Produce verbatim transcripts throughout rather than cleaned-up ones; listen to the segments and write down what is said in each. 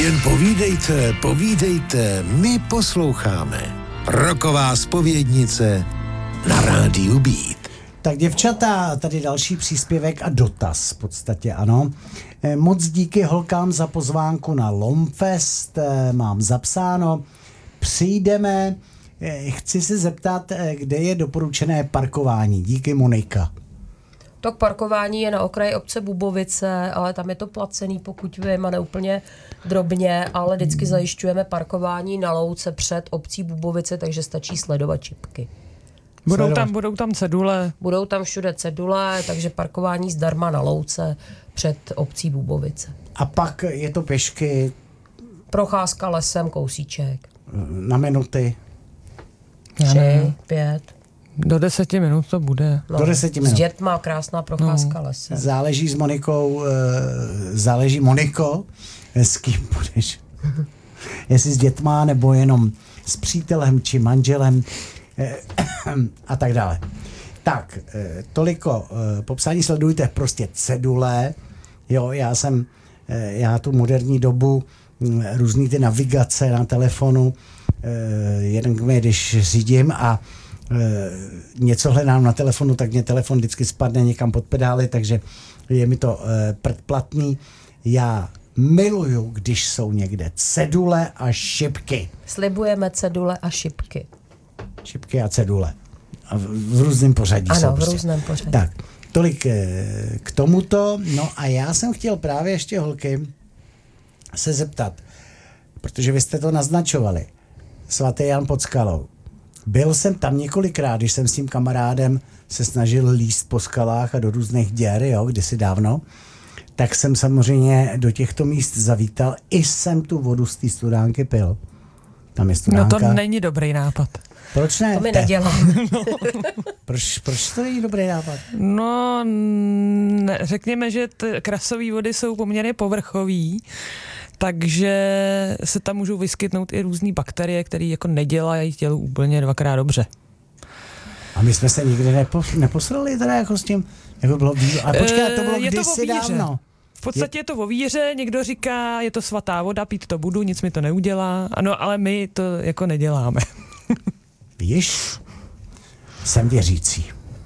Jen povídejte, povídejte, my posloucháme. Rocková zpovědnice na rádiu Beat. Tak děvčata, tady další příspěvek a dotaz v podstatě, ano. Moc díky holkám za pozvánku na Lomfest, mám zapsáno. Přijdeme, chci se zeptat, kde je doporučené parkování. Díky, Monika. Tak parkování je na okraji obce Bubovice, ale tam je to placený, pokud vím, a ne úplně drobně, ale vždycky zajišťujeme parkování na louce před obcí Bubovice, takže stačí sledovat čipky. Budou tam, budou tam cedule. Budou tam všude cedule, takže parkování zdarma na louce před obcí Bubovice. A pak je to pěšky? Procházka lesem, kousíček. Na minuty? Tři, pět. Do deseti minut to bude. No, do deseti minut. S dětma krásná procházka no. lesem. Záleží s Monikou, záleží Moniko, s kým budeš. Jestli s dětma, nebo jenom s přítelem, či manželem a tak dále. Tak, toliko popsání, sledujte prostě cedule. Jo, já jsem, já tu moderní dobu, různý ty navigace na telefonu, jeden když řídím a něco hledám na telefonu, tak mě telefon vždycky spadne někam pod pedály, takže je mi to předplatný. Já miluju, když jsou někde cedule a šipky. Slibujeme cedule a šipky. Šipky a cedule. A v, v různém pořadí. Ano, jsou v prostě. různém pořadí. Tak, tolik k tomuto. No a já jsem chtěl právě ještě, holky, se zeptat, protože vy jste to naznačovali. Svatý Jan pod Skalou. Byl jsem tam několikrát, když jsem s tím kamarádem se snažil líst po skalách a do různých děr, jo, kdysi dávno, tak jsem samozřejmě do těchto míst zavítal. I jsem tu vodu z té studánky pil. Tam je studánka. No to není dobrý nápad. Proč ne? To mi nedělám. No. proč, proč to není dobrý nápad? No, ne, řekněme, že ty krasové vody jsou poměrně povrchový, takže se tam můžou vyskytnout i různý bakterie, které jako nedělají tělu úplně dvakrát dobře. A my jsme se nikdy nepo, neposrali teda jako s tím, jako bylo víro. A počkej, to bylo e, kdysi dávno. V podstatě je to o víře, někdo říká, je to svatá voda, pít to budu, nic mi to neudělá, ano, ale my to jako neděláme. Víš, jsem věřící.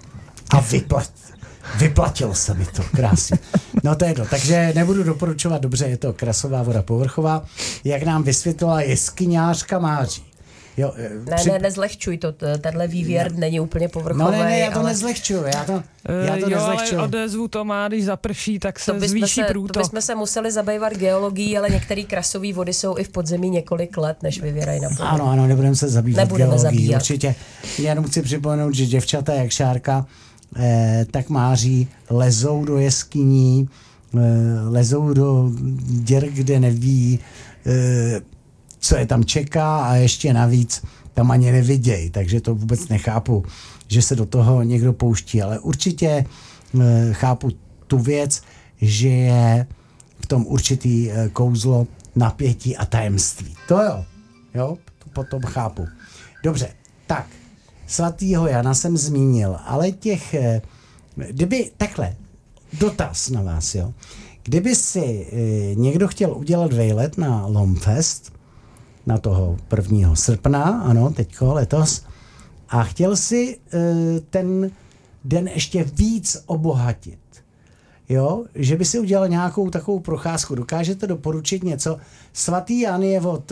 A vyplat, vyplatil se mi to, krásně. No to je to, takže nebudu doporučovat, dobře, je to krasová voda povrchová, jak nám vysvětlila jeskyňářka Máří. Jo, ne, při... ne, nezlehčuj to, tenhle vývěr ne. není úplně povrchový. No ne, ne, já to ale... nezlehčuju, já to, já to jo, nezlehčuju. Ale odezvu to má, když zaprší, tak se zvýší se, průtok. To bychom se museli zabývat geologií, ale některé krasové vody jsou i v podzemí několik let, než vyvěrají na povrch. Ano, ano, nebudeme se zabývat Nebudeme geologií, zabíjat. určitě. Já jenom chci připomenout, že děvčata jak Šárka, eh, tak Máří lezou do jeskyní, eh, lezou do děr, kde neví, eh, co je tam čeká a ještě navíc tam ani nevidějí, takže to vůbec nechápu, že se do toho někdo pouští, ale určitě e, chápu tu věc, že je v tom určitý e, kouzlo, napětí a tajemství. To jo, jo, to potom chápu. Dobře, tak, svatýho Jana jsem zmínil, ale těch, e, kdyby, takhle, dotaz na vás, jo, kdyby si e, někdo chtěl udělat vejlet na Lomfest, na toho prvního srpna, ano, teďko, letos, a chtěl si uh, ten den ještě víc obohatit. Jo, že by si udělal nějakou takovou procházku. Dokážete doporučit něco? Svatý Jan je od uh,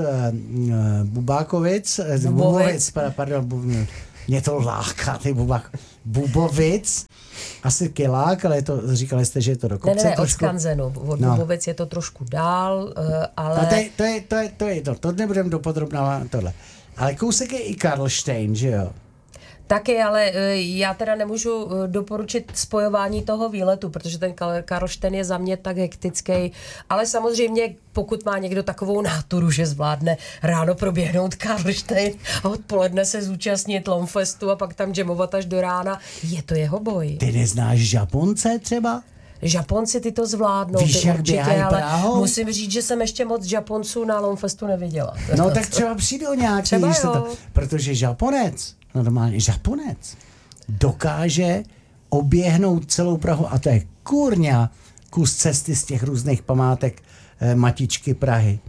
Bubákovic, uh, Bubovic, pardon, bu, mě to láká, ty Bubák, Bubovic, asi kilák, ale to, říkali jste, že je to do kopce. Ne, ne, ne, trošku. od Skanzenu, od no. Bubovic je to trošku dál, uh, ale... A to je, to je, to je, to je to, to nebudeme dopodrobná tohle. Ale kousek je i Karlštejn, že jo? Taky, ale já teda nemůžu doporučit spojování toho výletu, protože ten Karlštejn je za mě tak hektický. Ale samozřejmě, pokud má někdo takovou náturu, že zvládne ráno proběhnout Karlštejn a odpoledne se zúčastnit Lomfestu a pak tam jamovat až do rána, je to jeho boj. Ty neznáš Japonce třeba? Japonci ty to zvládnou, Víš, ty jak určitě, ale Prahou? Musím říct, že jsem ještě moc Japonců na Lomfestu neviděla. No tak třeba přijdou nějaký, třeba to, protože Japonec, normálně Japonec, dokáže oběhnout celou Prahu a to je kurňa kus cesty z těch různých památek eh, Matičky Prahy.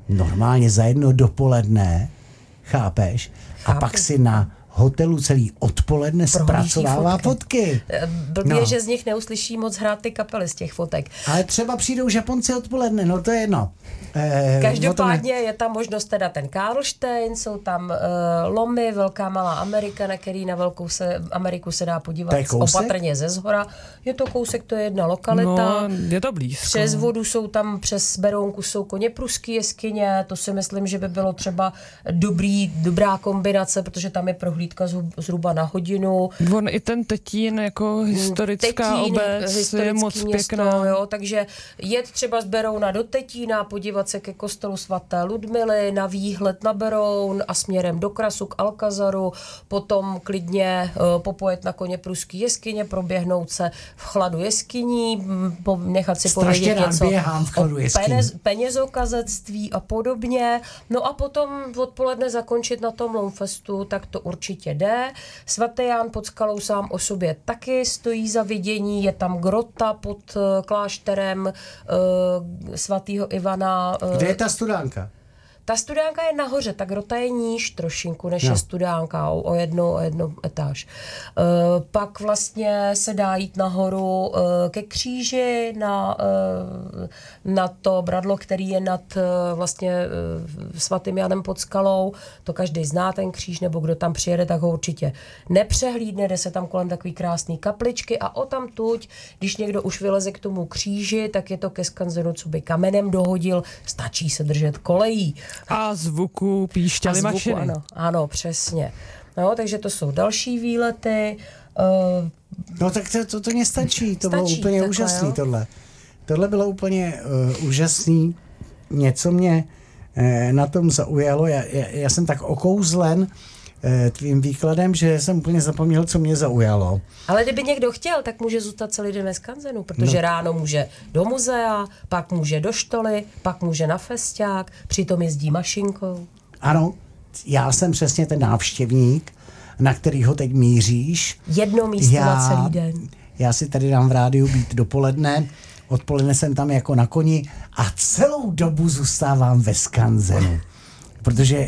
normálně za jedno dopoledne, chápeš? Chápu. A pak si na hotelu celý odpoledne zpracovává fotky. Blbě, no. že z nich neuslyší moc hrát ty kapely z těch fotek. Ale třeba přijdou Japonci odpoledne, no to je jedno. Eh, Každopádně je tam možnost teda ten Karlštejn, jsou tam uh, lomy, velká malá Amerika, na který na velkou se, Ameriku se dá podívat opatrně ze zhora. Je to kousek, to je jedna lokalita. No, je to blízko. Přes vodu jsou tam, přes Berounku jsou koněpruský jeskyně, to si myslím, že by bylo třeba dobrý, dobrá kombinace, protože tam je prohlídka zhruba na hodinu. On i ten Tetín jako historická Tetín, obec je moc město, pěkná. Jo, takže jet třeba z Berouna do Tetína, podívat se ke kostelu svaté Ludmily, na výhled na Beroun a směrem do Krasu k Alcazaru, potom klidně uh, popojet na koněpruský jeskyně, proběhnout se v chladu jeskyní, po, nechat si Strašně povědět něco o peněz, penězokazectví a podobně. No a potom odpoledne zakončit na tom Lomfestu, tak to určitě jde. Svatý Jan pod skalou sám o sobě taky stojí za vidění, je tam grota pod uh, klášterem uh, svatého Ivana. Uh, Kde je ta studánka? Ta studánka je nahoře, ta grota je níž trošinku, než no. je studánka o, o jednu, o jednu etáž. Uh, pak vlastně se dá jít nahoru uh, ke kříži na, uh, na to bradlo, který je nad uh, vlastně uh, svatým Janem pod skalou. To každý zná ten kříž, nebo kdo tam přijede, tak ho určitě nepřehlídne, jde se tam kolem takový krásný kapličky a o tam tuď, když někdo už vyleze k tomu kříži, tak je to ke skanzenu, co by kamenem dohodil, stačí se držet kolejí. A zvuku píšťaly mašiny. Ano, ano, přesně. No, takže to jsou další výlety. Uh, no tak to, to, to mě stačí, to stačí, bylo úplně takhle, úžasný jo? tohle. Tohle bylo úplně uh, úžasný. Něco mě uh, na tom zaujalo. Já, já, já jsem tak okouzlen uh, tvým výkladem, že jsem úplně zapomněl, co mě zaujalo. Ale kdyby někdo chtěl, tak může zůstat celý den ve skanzenu, protože no. ráno může do muzea, pak může do štoly, pak může na festiák, přitom jezdí mašinkou. Ano, já jsem přesně ten návštěvník, na kterýho teď míříš. Jedno místo já, na celý den. Já si tady dám v rádiu být dopoledne, odpoledne jsem tam jako na koni a celou dobu zůstávám ve skanzenu. Protože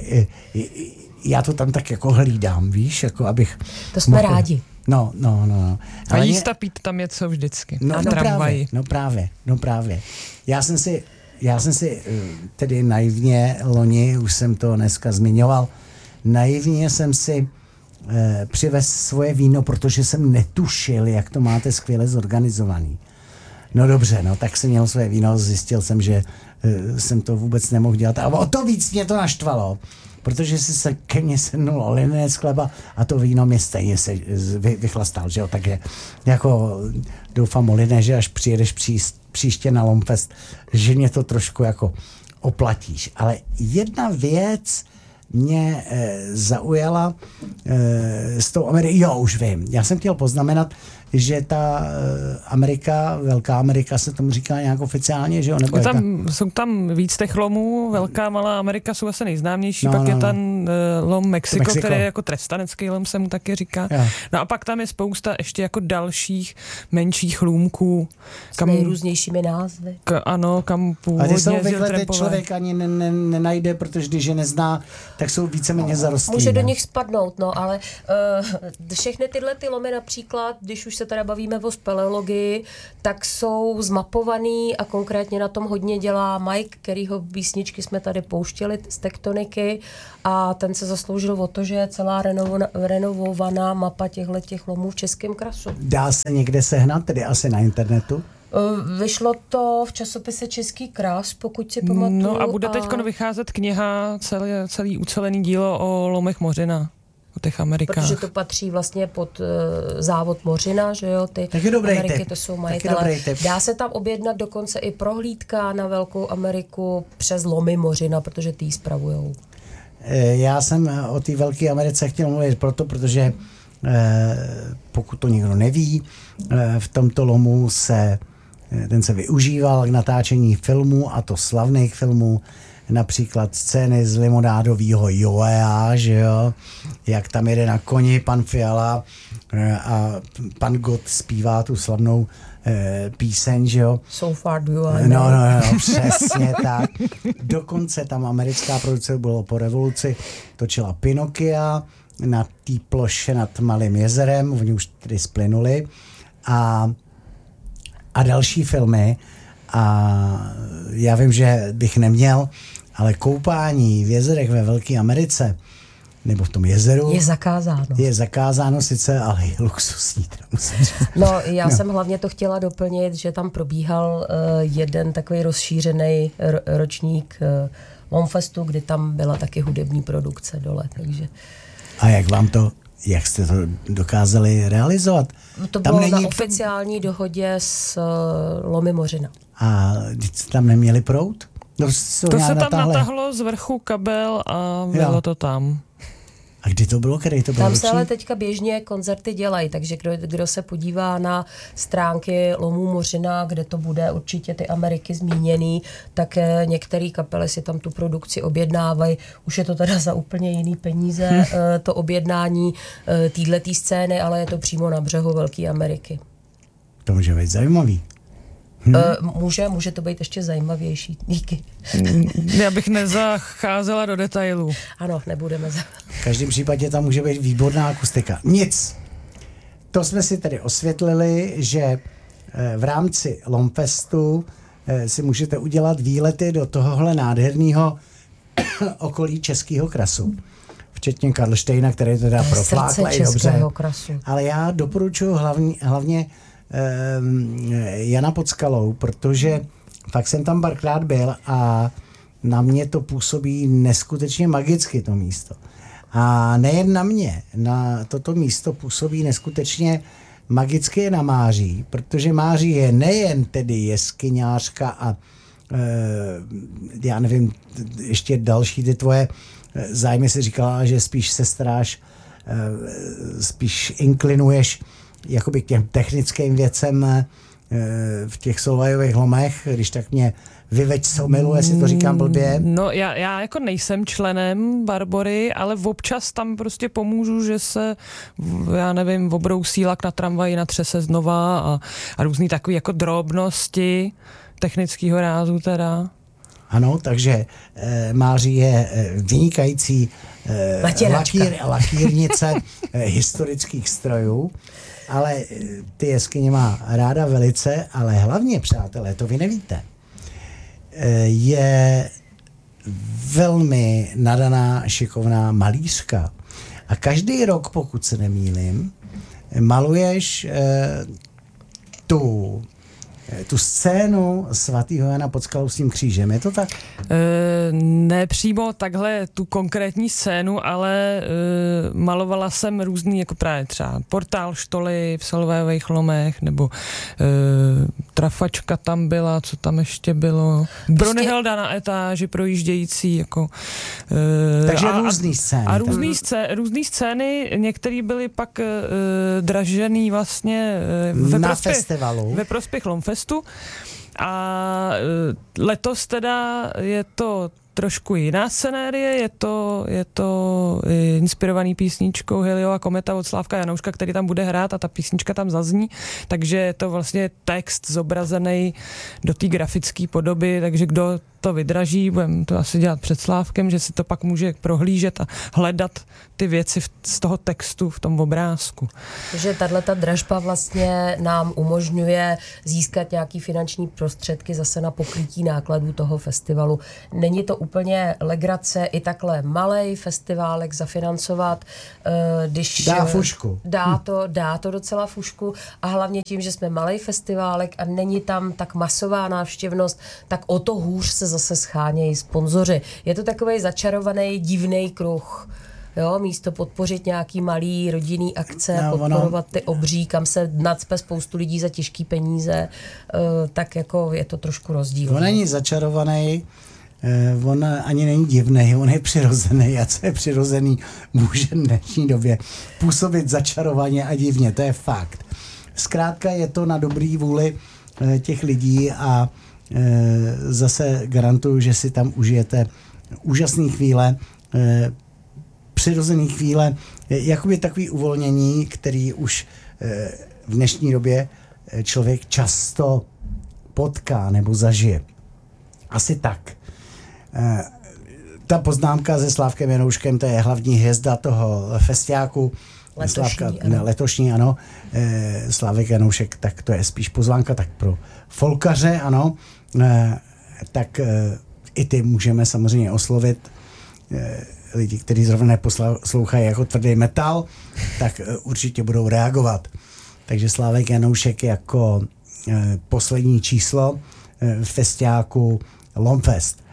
já to tam tak jako hlídám, víš, jako abych... To jsme mohl... rádi. No, no, no. A jíst a pít tam je co vždycky. No, no právě, no právě, no právě. Já jsem si, já jsem si tedy naivně loni, už jsem to dneska zmiňoval, naivně jsem si eh, přivez svoje víno, protože jsem netušil, jak to máte skvěle zorganizovaný. No dobře, no tak jsem měl své víno, zjistil jsem, že eh, jsem to vůbec nemohl dělat. A o to víc mě to naštvalo, protože si se ke mně sednul olinec chleba a to víno mě stejně se vy, vychlastal, že jo, takže jako doufám, Oline, že až přijedeš pří, příště na Lomfest, že mě to trošku jako oplatíš. Ale jedna věc mě e, zaujala e, s tou Amerikou, jo, už vím, já jsem chtěl poznamenat, že ta e, Amerika, Velká Amerika se tomu říká nějak oficiálně, že jo? Nebo tam, jsou tam víc těch lomů, Velká, Malá Amerika jsou asi nejznámější, no, pak no, je ten uh, lom Mexiko, Mexiko, který je jako trestanecký lom, se mu taky říká. Ja. No a pak tam je spousta ještě jako dalších menších lůmků. Kam, s nejrůznějšími názvy. K, ano, kam původně jezdil trampové. A ty jsou vykle, člověk ani ne, ne, nenajde, protože když je nezná, tak jsou víceméně zarostlí. Může do nich spadnout, no, ale uh, všechny tyhle ty lomy například, když už se teda bavíme o speleologii, tak jsou zmapovaný a konkrétně na tom hodně dělá Mike, kterýho písničky jsme tady pouštěli z tektoniky a ten se zasloužil o to, že je celá renovo- renovovaná mapa těchto těch lomů v Českém krasu. Dá se někde sehnat, tedy asi na internetu? Vyšlo to v časopise Český kras, pokud si pamatuju. No a bude a... teď vycházet kniha, celý, celý ucelený dílo o lomech Mořina. O těch Amerikách. Protože to patří vlastně pod uh, závod Mořina, že jo, ty Ameriky, tip. To jsou majitele. Dá se tam objednat dokonce i prohlídka na Velkou Ameriku přes lomy Mořina, protože ty ji spravujou. Já jsem o té Velké Americe chtěl mluvit proto, protože eh, pokud to někdo neví, eh, v tomto lomu se ten se využíval k natáčení filmů, a to slavných filmů, například scény z limonádovýho Joea, že jo, jak tam jede na koni pan Fiala a pan Gott zpívá tu slavnou eh, píseň, že jo. So far do I No, no, no, přesně tak. Dokonce tam americká produkce bylo po revoluci, točila Pinokia na té ploše nad Malým jezerem, oni už tedy splynuli, a, a další filmy. A já vím, že bych neměl, ale koupání v jezerech ve Velké Americe nebo v tom jezeru je zakázáno. Je zakázáno sice, ale je luxusní. Musím říct. No, já No. jsem hlavně to chtěla doplnit, že tam probíhal uh, jeden takový rozšířený ro- ročník uh, Lomfestu, kdy tam byla taky hudební produkce dole, takže... A jak vám to, jak jste to dokázali realizovat? To Tam bylo není... na oficiální dohodě s uh, Lomy Mořina. A jste tam neměli proud? No, To se tam natáhle. natahlo z vrchu kabel a bylo Jo. to tam. A kdy to bylo, který to bylo? Tam se ročník? ale teďka běžně koncerty dělají, takže kdo, kdo se podívá na stránky Lomů Mořina, kde to bude určitě ty Ameriky zmíněný, tak eh, některé kapely si tam tu produkci objednávají. Už je to teda za úplně jiný peníze, Hm. eh, to objednání eh, téhletý scény, ale je to přímo na břehu Velké Ameriky. To může být zajímavý. Hmm. Může, může to být ještě zajímavější. Díky. Já bych nezacházela do detailů. Ano, nebudeme za... V každém případě tam může být výborná akustika. Nic. To jsme si tedy osvětlili, že eh, v rámci Lomfestu eh, si můžete udělat výlety do tohohle nádherného okolí Českého krasu. Včetně Karlštejna, který to teda profláklej dobře. Českého krasu. Ale já doporučuji hlavně, hlavně um, Jana pod Skalou, protože fakt jsem tam párkrát byl a na mě to působí neskutečně magicky, to místo. A nejen na mě, na toto místo působí neskutečně magicky na Máří, protože Máří je nejen tedy jeskyňářka a e, já nevím, ještě další ty tvoje zájmy si říkala, že spíš se staráš, e, spíš inklinuješ jakoby k těm technickým věcem e, v těch solvajových lomech, když tak mě vyveď z omylu, jestli to říkám blbě. No já, já jako nejsem členem Barbory, ale občas tam prostě pomůžu, že se, já nevím, obrousí lak na tramvaji, natře se znova a, a různý takový jako drobnosti technického rázu teda. Ano, takže e, Máří je e, vynikající e, lakír, lakírnice e, historických strojů, ale e, ty jeskyně má ráda velice, ale hlavně, přátelé, to vy nevíte, e, je velmi nadaná, šikovná malířka. A každý rok, pokud se nemýlím, maluješ e, tu tu scénu svatého Jana pod Skalou s tím křížem, je to tak? E, ne přímo takhle tu konkrétní scénu, ale e, malovala jsem různý, jako právě třeba portál štoly v Solvajových lomech, nebo e, trafačka tam byla, co tam ještě bylo. Brunhilda na etáži projíždějící, jako. E, Takže a, různý scény. A různý, scé, různý scény, některé byly pak e, dražený vlastně e, ve na prospěch, festivalu. Ve prospěch Lomfestu. A letos teda je to trošku jiná scenérie, je to, je to inspirovaný písničkou Heliova kometa od Slávka Janouška, který tam bude hrát a ta písnička tam zazní, takže je to vlastně text zobrazený do té grafické podoby, takže kdo to vydraží, budeme to asi dělat před Slávkem, že si to pak může prohlížet a hledat ty věci v, z toho textu v tom obrázku. Takže tato dražba vlastně nám umožňuje získat nějaký finanční prostředky zase na pokrytí nákladů toho festivalu. Není to úplně legrace i takhle malej festiválek zafinancovat, když dá fušku. Dá to, dá to docela fušku a hlavně tím, že jsme malej festiválek a není tam tak masová návštěvnost, tak o to hůř se zase schánějí sponzoři. Je to takovej začarovaný divný kruh. Jo, místo podpořit nějaký malý rodinný akce, no, podporovat ty obří, kam se nacpe spoustu lidí za těžký peníze, uh, tak jako je to trošku rozdíl. On není začarovaný, uh, on ani není divný, on je přirozený a co je přirozený, může v dnešní době působit začarovaně a divně, to je fakt. Zkrátka je to na dobrý vůli e, těch lidí a e, zase garantuju, že si tam užijete úžasné chvíle, e, přirozené chvíle, e, jakoby takový uvolnění, který už e, v dnešní době člověk často potká nebo zažije. Asi tak. E, ta poznámka se Slávkem Janouškem, to je hlavní hvězda toho festiáku. Letošní, Slávka, ano. Ne, letošní, ano. E, Slávek Janoušek, tak to je spíš pozvánka tak pro folkaře, ano. E, tak e, i ty můžeme samozřejmě oslovit. E, lidi, kteří zrovna neposlouchají jako tvrdý metal, tak e, určitě budou reagovat. Takže Slávek Janoušek jako e, poslední číslo e, festiáku Lomfest.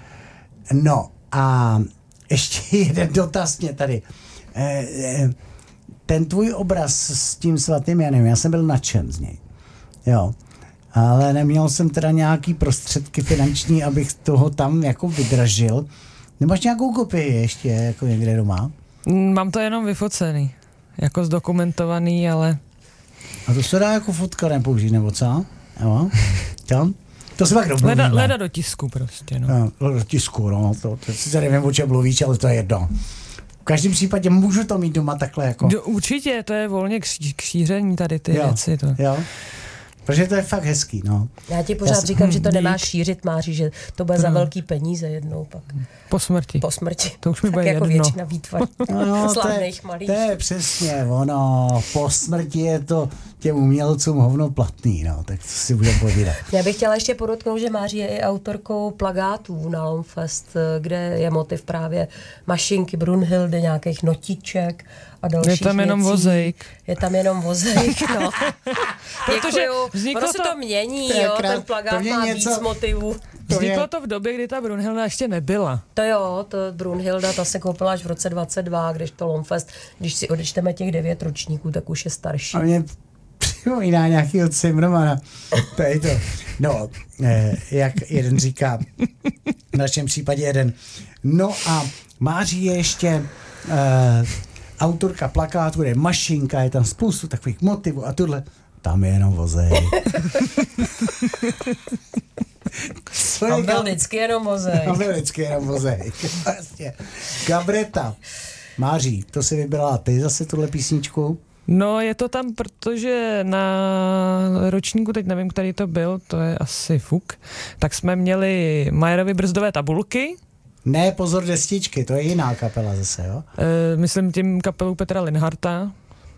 No a ještě jeden dotaz mě tady. E, e, ten tvůj obraz s tím svatým Janem, já jsem byl nadšen z něj. Jo. Ale neměl jsem teda nějaký prostředky finanční, abych toho tam jako vydražil. Nemáš nějakou kopii ještě jako někde doma? Mám to jenom vyfocený, jako zdokumentovaný, ale... A to se dá jako fotka nepoužít, nebo co? Jo? Tam? To se pak domluvíme. Leda, leda do tisku prostě, no. No, do tisku, no. To, to sice nevím, o čem mluvíš, ale to je jedno. V každém případě můžu to mít doma takhle jako... Do, určitě, to je volně k, ší, k šíření tady ty jo, věci. To. Jo. Protože to je fakt hezký, no. Já ti pořád Já říkám, že to dík. nemáš šířit, Máří, že to bude za velký peníze jednou pak. Po smrti. Po smrti. To už mi tak bude jako jedno. většina výtvarů No, slavných to, malých. je, to je přesně ono. Po smrti je to těm umělcům hovno platný, no. Tak to si budeme povídat. Já bych chtěla ještě podotknout, že Máří je i autorkou plakátů na Lomfest, kde je motiv právě mašinky Brunhildy, nějakých notiček a dalších Je tam věcí. jenom vozejk. Je tam jenom vozejk, no. Protože Děkuju. vzniklo Ono se to- to mění, To je jo, krát- ten plakát to mě má něco- víc motivů. To Vzniklo je- to v době, kdy ta Brunhilda ještě nebyla. To jo, to Brunhilda, ta se koupila až v roce dvacet dva, když to Lomfest, když si odečteme těch devět ročníků, tak už je starší. A mě připomíná nějakýho Cimrmana. To je to. No, eh, jak jeden říká, v našem případě jeden. No a Máří je ještě eh, autorka plakátu, je mašinka, je tam spoustu takových motivů a tohle. Tam je jenom vozej. Co je Tam byl Gab- vždycky jenom vozej. Tam byl vždycky jenom vozej. Vlastně. Gabreta. Máří, to si vybrala ty zase tuhle písničku? No, je to tam, protože na ročníku, teď nevím, který to byl, to je asi fuk, tak jsme měli Majerovy brzdové tabulky, Ne, pozor, destičky, to je jiná kapela zase, jo? e, myslím tím kapelu Petra Linharta.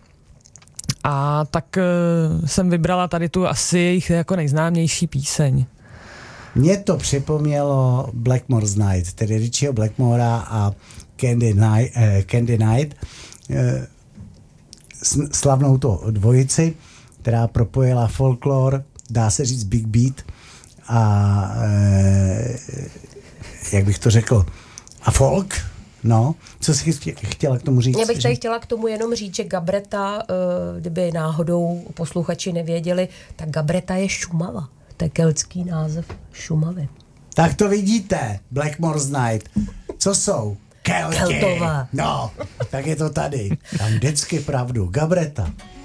A tak e, jsem vybrala tady tu asi jejich jako nejznámější píseň. Mně to připomnělo Blackmore's Night, tedy Richieho Blackmora a Candy Night, eh, Candy Night eh, s- slavnou to dvojici, která propojila folklor, dá se říct big beat a eh, jak bych to řekl, a folk, no. Co jsi chtě- chtěla k tomu říct? Já bych tady že- chtěla k tomu jenom říct, že Gabreta, eh, kdyby náhodou posluchači nevěděli, tak Gabreta je Šumava. To je keltský název Šumavy. Tak to vidíte, Blackmore's Night. Co jsou? Kelti. Keltové. No, tak je to tady. Tam vždycky pravdu. Gabreta.